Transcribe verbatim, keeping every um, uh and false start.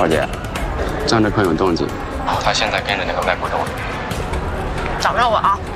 花姐，张志坤有动静， 他现在跟着那个外国的我。 找着我啊！